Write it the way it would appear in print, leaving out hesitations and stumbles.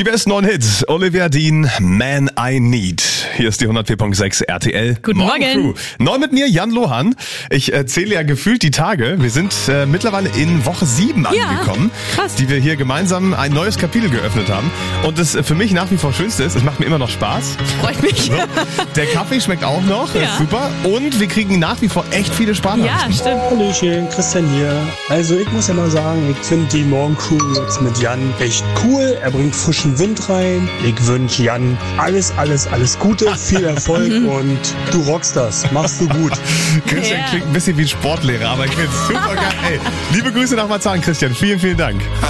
Die besten neuen Hits. Olivia Dean, Man I Need. Hier ist die 104.6 RTL. Guten Morgen. Crew. Neu mit mir, Jan Lohan. Ich zähle ja gefühlt die Tage. Wir sind mittlerweile in Woche 7 angekommen, krass. die wir hier gemeinsam ein neues Kapitel geöffnet haben. Und das für mich nach wie vor Schönste ist, es macht mir immer noch Spaß. Freut mich. So. Der Kaffee schmeckt auch noch, Ja. ist super. Und wir kriegen nach wie vor echt viele Sprachnachrichten. Ja, stimmt. Hallöchen, Christian hier. Also ich muss ja mal sagen, ich finde die Morgencrew jetzt mit Jan echt cool. Er bringt frischen Wind rein. Ich wünsche Jan alles Gute, viel Erfolg und du rockst das. Machst du gut. Christian Ja. klingt ein bisschen wie ein Sportlehrer, aber ich finde es super geil. Ey, liebe Grüße nach Marzahn, Christian. Vielen, vielen Dank.